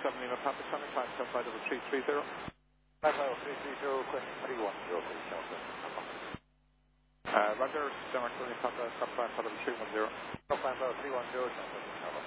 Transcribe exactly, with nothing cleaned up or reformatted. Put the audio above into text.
seven Lima Papa, Sunny climb seven five double three three zero. five five three three zero, question three one zero, please, Delta. Uh, Roger, Denmark, Sunny Papa, stop climb five double three one zero. Stop climb five three one zero, Delta.